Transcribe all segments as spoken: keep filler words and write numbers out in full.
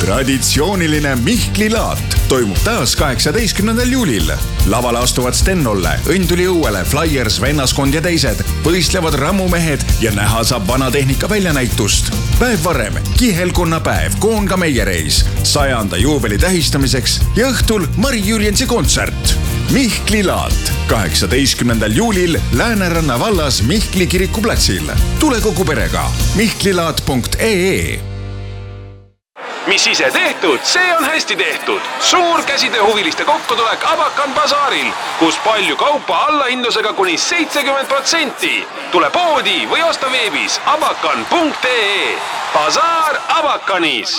Traditsiooniline Mihkli laat toimub taas kaheksateistkümnendal juulil. Lavale astuvad Sten-Olle, Õnduli Õuele, Flyers, Vennaskond ja teised. Võistlevad rammumehed ja näha saab vanatehnika väljanäitust. Päev varem kihelkonna päev, Koonga meiereis, sajanda juubeli tähistamiseks ja õhtul Mari Jürjensi kontsert. Mihkli laat kaheksateistkümnendal juulil Lääneranna vallas Mihkli kirikuplatsil. Tule kogu perega. mihklilaat punkt ee. Mis ise tehtud, see on hästi tehtud. Suur käsitööhuviliste kokkutulek Abakan basaaril, kus palju kaupa allahindlusega kuni seitsekümmend protsenti. Tule poodi või osta veebis abakan punkt ee. Basaar Abakanis.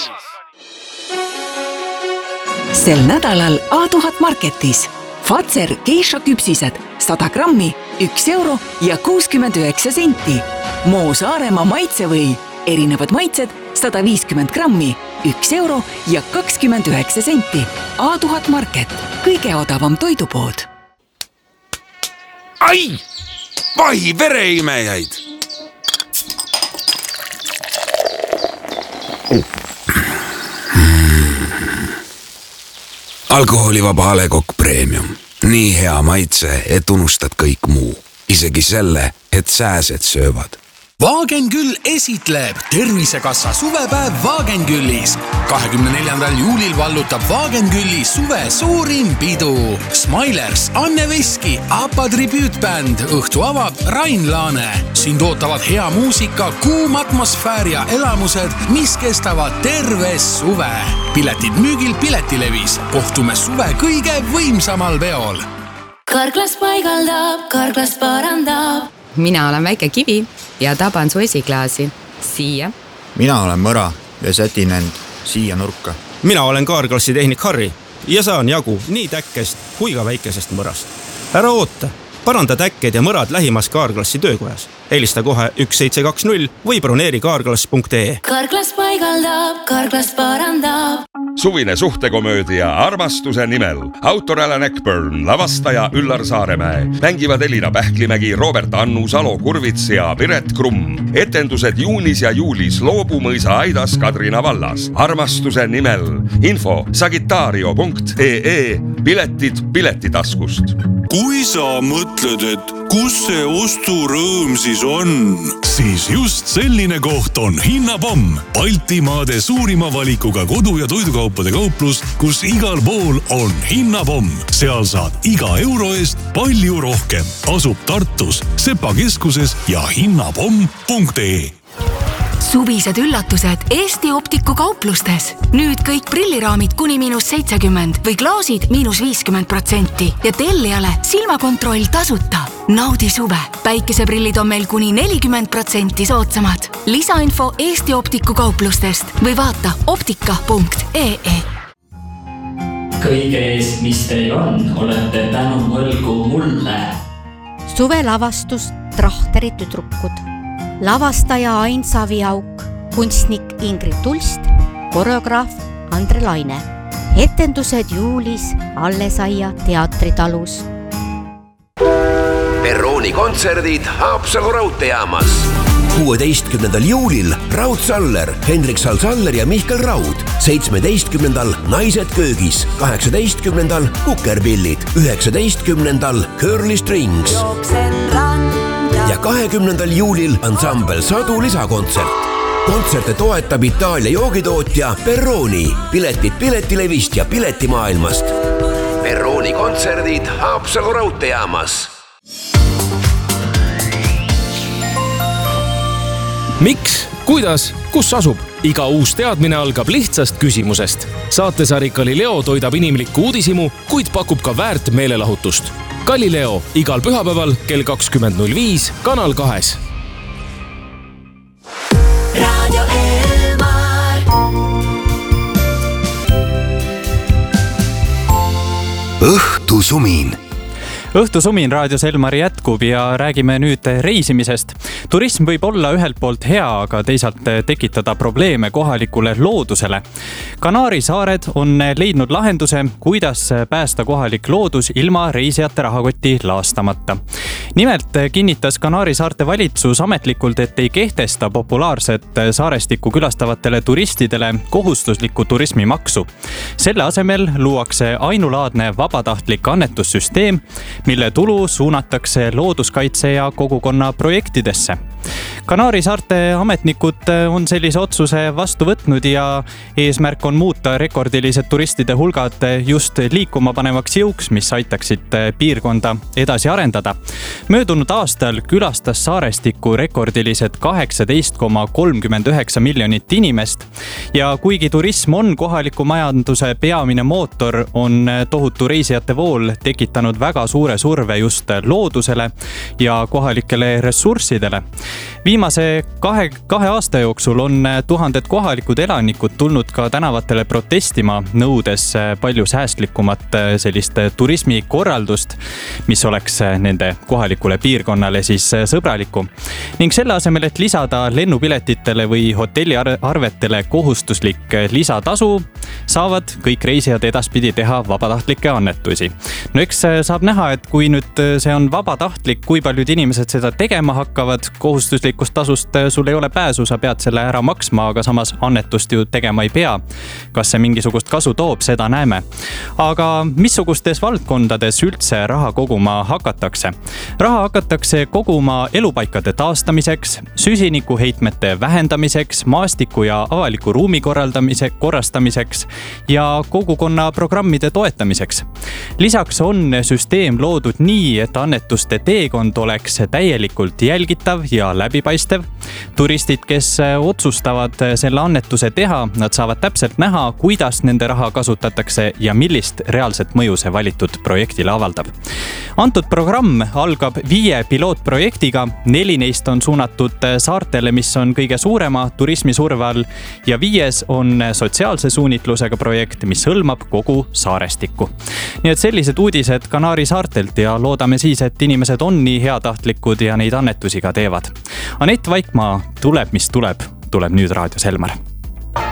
Sel nädalal A tuhat Marketis Fazer geisha küpsised sada grammi, üks euro ja kuuskümmend üheksa senti. Moo Saaremaa maitsevõi, erinevad maitsed sada viiskümmend grammi, üks euro ja kakskümmend üheksa senti. A tuhat Market, kõige odavam toidupood. Ai! Vahi vereimejaid! Alkoholivaba A Le Coq Premium. Nii hea maitse, et unustad kõik muu. Isegi selle, et sääsed söövad. Wagenküll esitleb Tervisekassa suvepäev Wagenküllis. kahekümne neljandal juulil vallutab Wagenkülli suve suurim pidu. Smilers, Anne Veski, Apa tribüütbänd, õhtu avab Rain Laane. Sind ootavad hea muusika, kuum atmosfäär ja elamused, mis kestavad terve suve. Piletid müügil Piletilevis. Kohtume suve kõige võimsamal veol. Karklas paigaldab, Karklas parandab. Mina olen väike kivi ja taban su esiklaasi. Siia. Mina olen mõra ja sätin end siia nurka. Mina olen Kaarklassi tehnik Harri ja saan jagu nii täkkest kui ka väikesest mõrast. Ära oota, paranda täkked ja mõrad lähimas Kaarklassi töökojas. Helista kohe üks seitse kaks null või broneeri kaarklass punkt ee. Karklas paigaldab, Karklas parandab. Suvine suhtekomöödia Armastuse nimel. Autor Alan Eckburn, lavastaja Üllar Saaremäe. Mängivad Elina Pähklimägi, Robert Annu, Salo Kurvits ja Piret Krumm. Etendused juunis ja juulis Loobumõisa Aidas Kadrina vallas. Armastuse nimel. Info sagitario punkt ee. Piletid piletitaskust. Kui sa mõtled, et kus see osturõõm siis on, siis just selline koht on Hinnapomm. Baltimaade suurima valikuga kodu- ja toidukaupade kauplus, kus igal pool on Hinnapomm. Seal saad iga euro eest palju rohkem. Asub Tartus, Sepa keskuses ja hinnapomm punkt ee. Suvised üllatused Eesti Optiku kauplustes. Nüüd kõik prilliraamid kuni miinus seitsekümmend või klaasid miinus viiskümmend protsenti ja tellijale silmakontroll tasuta. Naudi suve. Päikeseprillid on meil kuni nelikümmend protsenti soodsamad. Lisainfo Eesti Optiku kauplustest või vaata optika punkt ee. Kõige eest, mis teil on, olete tänu võlgu mulle. Suvelavastus Trahteri tüdrukud. Lavastaja Ain Saviauk, kunstnik Ingrid Tulst, koreograaf Andre Laine. Etendused juulis Allesaia teatritalus. Perrooni kontserdid Haapsalu raudteejaamas. kuueteistkümnendal juulil Raud Saller, Hendrik Sal-Saller ja Mihkel Raud. seitsmeteistkümnendal Naised köögis, kaheksateistkümnendal Kukerpillid, üheksateistkümnendal Curly Strings. Ja kahekümnendal juulil ansambel Sadu lisakontsert. Kontserte toetab Itaalia joogitootja Perrooni. Piletid Piletilevist ja Piletimaailmast. Perrooni kontserdid Haapsalu raudteejaamas. Miks, kuidas, kus asub? Iga uus teadmine algab lihtsast küsimusest. Saatesari Galileo toidab inimlikku uudisimu, kuid pakub ka väärt meelelahutust. Galileo igal pühapäeval kell kakskümmend null viis Kanal kahes. Radio Elmar. Õhtu sumin. õhtusumin Raadio Selmari jätkub ja räägime nüüd reisimisest. Turism võib olla ühelt poolt hea, aga teisalt tekitada probleeme kohalikule loodusele. Kanaari saared on leidnud lahenduse, kuidas päästa kohalik loodus ilma reisijate rahakoti laastamata. Nimelt kinnitas Kanaari saarte valitsus ametlikult, et ei kehtesta populaarset saarestikku külastavatele turistidele kohustuslikku turismimaksu. Selle asemel luuakse ainulaadne vabatahtlik annetussüsteem, mille tulu suunatakse looduskaitse ja kogukonna projektidesse. Kanaari saarte ametnikud on sellise otsuse vastu võtnud ja eesmärk on muuta rekordilised turistide hulgad just liikuma panevaks jõuks, mis aitaksid piirkonda edasi arendada. Möödunud aastal külastas saarestikku rekordilised kaheksateist koma kolmkümmend üheksa miljonit inimest ja kuigi turism on kohaliku majanduse peamine mootor, on tohutu reisijate vool tekitanud väga suure surve just loodusele ja kohalikele ressurssidele. Viimase kahe, kahe aasta jooksul on tuhanded kohalikud elanikud tulnud ka tänavatele protestima, nõudes palju säästlikumat sellist turismikorraldust, mis oleks nende kohalikule piirkonnale siis sõbraliku. Ning selle asemel, et lisada lennupiletitele või hotelliarvetele kohustuslik lisatasu, saavad kõik reisijad edaspidi teha vabatahtlikke annetusi. No eks saab näha, et kui nüüd see on vabatahtlik, kui paljud inimesed seda tegema hakkavad, kohustuslikust tasust sul ei ole pääsu, sa pead selle ära maksma, aga samas annetust ju tegema ei pea. Kas see mingisugust kasu toob, seda näeme. Aga missugustes valdkondades üldse raha koguma hakatakse? Raha hakatakse koguma elupaikade taastamiseks, süsinikuheitmete vähendamiseks, maastiku ja avaliku ruumi korraldamise, korrastamiseks ja kogukonna programmide toetamiseks. Lisaks on süsteem loodud nii, et annetuste teekond oleks täielikult jälgitav ja läbipaistev. Turistid, kes otsustavad selle annetuse teha, nad saavad täpselt näha, kuidas nende raha kasutatakse ja millist reaalset mõju see valitud projektile avaldab. Antud programm algab viie pilootprojektiga, neli neist on suunatud saartele, mis on kõige suurema turismisurve all ja viies on sotsiaalse suunitlusega projekt, mis hõlmab kogu saarestikku. Nii et sellised uudised Kanaari saartelt ja loodame siis, et inimesed on nii heatahtlikud ja neid annetusi ka teevad. Anett Vaikmaa, tuleb mis tuleb, tuleb nüüd Raadio Selmar.